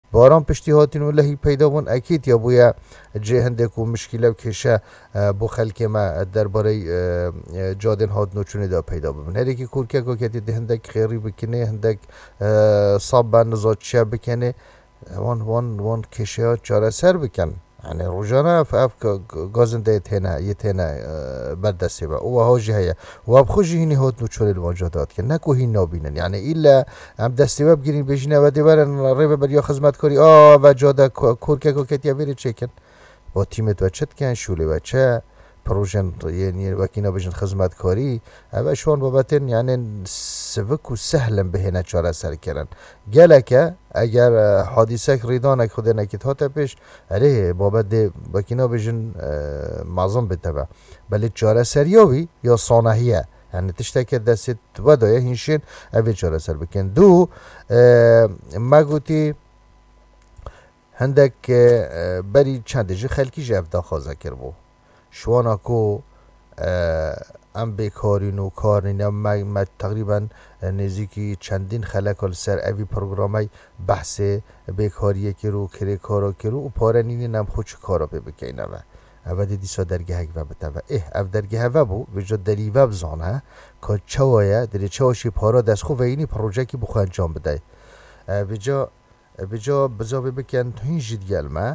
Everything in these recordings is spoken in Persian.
باران پشتی هاتین و لهی پیدا بون اکید یا بویا جه هندک و مشکله و کشه بو خلک ما درباره جادن هات نوچونه دا پیدا ببین هر یکی کورکه که ده هندک خیری بکنه هندک صاب نزاد چه بکنه وان کشه ها چاره سر بکن يعني روجانا فاف غازن ديت هنا يتهنا بدسي با او هاجي هيا وابخوجي هني هوت نوچول الواجهات كن نكو هين نابينن يعني الا ام دستي باب گيرين بجنا ودي برن ريبه بريا خدمت كوري و جاده كوركه كوكتيا بيري چيكن با تيمت وچت كان شوله وچه پروژن يعني وكينا بجن خدمت كاري اول شون بابتن يعني سبک و سهلم بهینه چاره سر کردن گله که اگر حادثه ریدان خود نکت هات پیش اره بابت ده بکینا بجن معظم بتبع بلی چاره سریابی یا صانحیه یعنی تشتکه دست ودایه هینشین اوی چاره سر بکن دو ما گوتی هندک بری چند جه خلکی جه افدا خوازه کر بو شوانا کو ام بیکارین و کارین ما تقریبا نزدیکی چندین خلق سر اوی پروگرامی بحث بیکاریه که رو کری کارا که رو و پاره نینین هم خود چه کارا بکنه و اول دیسا درگه هک و بته و او درگه و بو وجا دلی و بزانه که چوایه دلی چواشی پارا دست خو و اینی پروژکی بخو انجام بده بجا بکن تو این جید گلمه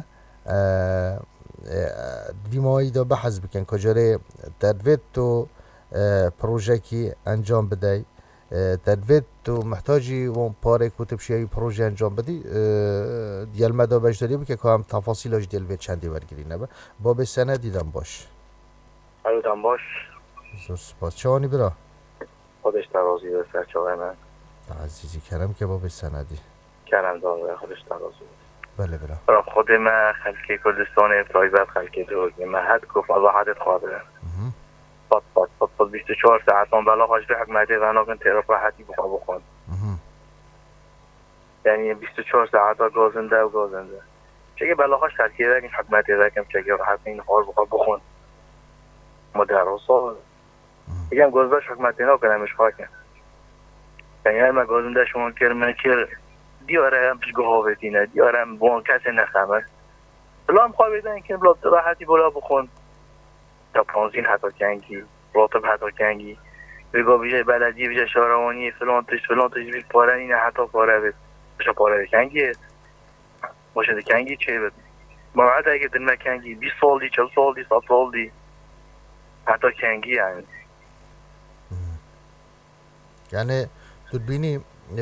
دیمایی دا بحث بکن کجاره تدوید تو پروژه انجام بده تدوید تو محتاجی و پاره کتب شیعی پروژه انجام بدی دیل مدا بجداری بکن که هم تفاصیلاش دیل وید چندی ورگیری نبه باب سنه دیدم باش دیدم باش زور سپاس چوانی برا خودش ترازی به سرچاوه من عزیزی کرم که باب سندی کرم داره خودش ترازی بله برا برای خود من خلکی کردستان پرایوت خلکی دوگی من حد گفت از حدت خواهده فقط 24 ساعت من بلا خواهش به حکمته و ناکن تراف راحتی بخون یعنی 24 ساعت گازنده چه که بلا خواهش خلکی رکن حکمته رکن چه که راحت این خواهر بخون مدرسا بگم گازداش حکمته ناکنمش خواهد یعنی من گازنده شما کرمه که دیاره هم پیش گهاوتینه دیاره هم با کسی نخمه بلا هم خواه بیدن که بلا راحتی بلا بخون تا پانزین حتی کنگی راتب حتی کنگی بگاه بیجای بلدی بیجای شهروانی فلان تش بید پاره اینه حتی پاره بید بشا پاره کنگی باشه کنگی چه بید موعد اگه دلمه کنگی 20 سال دی 40 سال دی 100 سال دی حتی کنگی یعنی تو بینی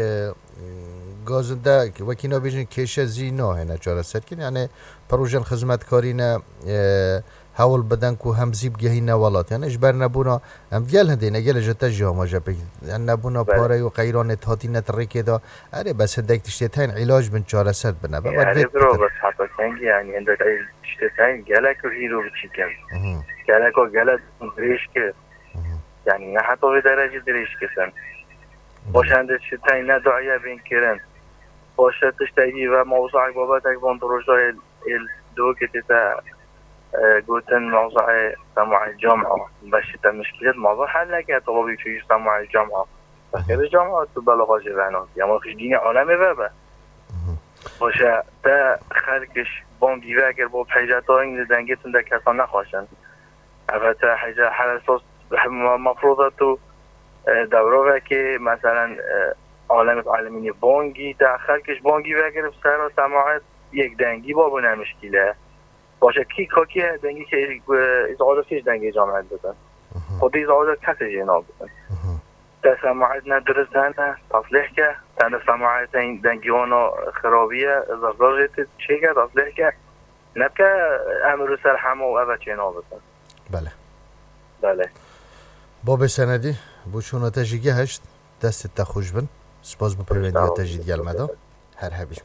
گازنده وکینا بیشن کشه زینا هنه چاره سر کن یعنی پروژن خدمتکاری نه حاول بدن کو هم زیب گهی نوالات یعنی اجبر نبونا هم گل هنده نگل جتا جامعه جپک یعنی نبونا پاره و قیران تاتی نترکی دا اره بس هندک تشتیتین علاج بن چاره سر بنا اره برو بس حتی کنگی یعنی هندک تشتیتین گلک رو هیرو بچی کن گلک و گلک دریش که یعنی نه حتی به درجه دریش کسن باشنده تشتیتین نه دعیه بین کرن باشه تشتیتی و موضوع بابت اکبان پروژه دو که تیتا قلتن موضوع سماع الجامعة بشتا مشكلة موضوع حل نكه طلبي في سماع الجامعة فخير الجامعة تبلغ جبانات يا ما فيش دين عالمي بابا وشا تا خلقش بانجي واكر بو بحيجاتا إن دنجتن دا كسان نخواشن أفتا حيجا حلسوس مفروضة دوره که مثلا عالمین بانگی تا خلقش بانگی واكر بسر سماعت یک دنگی بابو نمشكله باشه کی دنگی که ازعاده فیش دنگی جامعه بودن خود ازعاده کسی جناب بودن تا سماعت ندرستن تصلیح که تا سماعت این دنگیوانا خرابیه زرزاجت چه که تصلیح که نبکه امرو سر همه و اوه جناب بودن بله باب سندی بوچونا تجیگه هشت دست تخوش بن سپاس بپیوندی ها تجید گلمه هر حبیش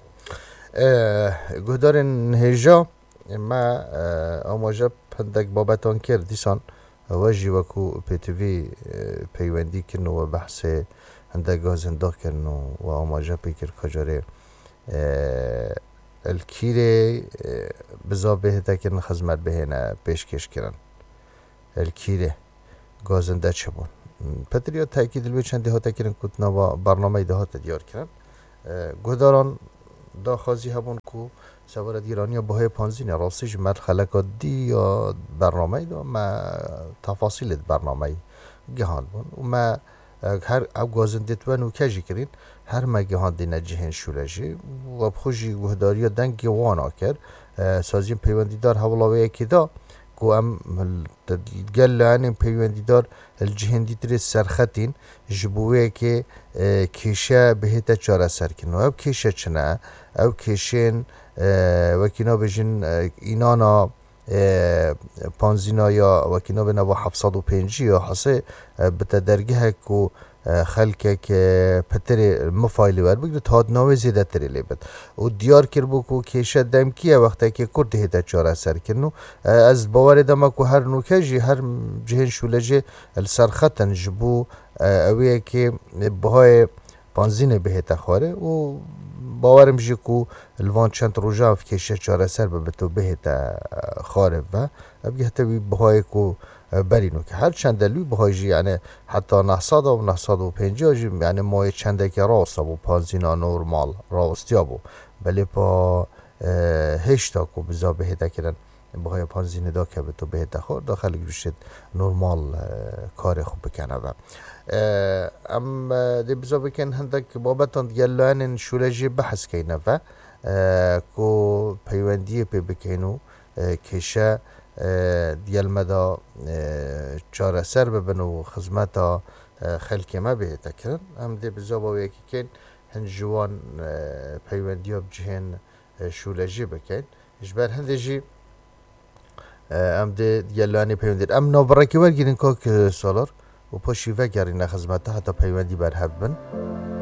گهدارن هجا ما آماجه پندک بابتان کرد دیسان واجی وکو پی تی وی پیوندی کنو و بحث هندک گازنداغ کنو و آماجه پیکر کجاره الکیره بزا بهده کن خدمت بهنه پیشکش کرن الکیره گازنده چه بون پتریا تاکید الوی چندی ها تکرن کتنا و برنامه ده ها تدیار کرن گهداران داخازی هبون کو سوارد ایرانی بهای پانزین راستش مر خلقات دی یا برنامه دا ما تفاصیل برنامه گهان بون و ما هر او گازندت و نو کجی کرین هر ما گهان دی نجهن شولجی و بخوشی وهداری دنگی وانا کرد سازیم پیوندی دار حوالاوه اکی دا کو ام گل لعنیم پیوندی دار الجهندی تر سرختین جبوه که کیشه بهت چاره سر کنو او کیشه چنه او کیشین وکینا بجن اینانا پانزینا یا وکینا به نوا 750 یا حسه بتا درگه کو خلکه که پتر مفایلی ور بگید تاد ناوی زیده تری لیبد و دیار کر بو کو کیشه دم کیه وقتا که کرد هیده چاره سر کنو از باور دم کو هر نوکجی هر جهن شولجی السرختن جبو اویه که بهای پانزین بهت خواره و باورم جی کو الوان چند روزا في کیشه چاره سر به تو بهت خواره و ابگه هتوی بهای کو برینو که هر چند دلوی بهایجی یعنی حتی 900 و 950 یعنی مای چنده که راست و پانزینا نورمال راستیا بو بلی پا هشتا کو بزا بهده کرن بهای پانزین دا که به تو بهده خور داخل گوشت نورمال کار خوب بکنه و ام دی بزا بکن هندک بابتان دیلان شولجی بحث کینه و کو پیوندی پی بکنو کشه دیال مدا چاره سر ببنو خدمتا خلکی ما بهتا کرن ام دی بزا با یکی کن هن جوان پیوندی ها بجهن شولجی بکن اجبر هنده جی ام دی دیالانی پیوندی ام نابرکی ورگیرین که سالار و پاشی وگرین خدمتا حتی پیوندی برهب بن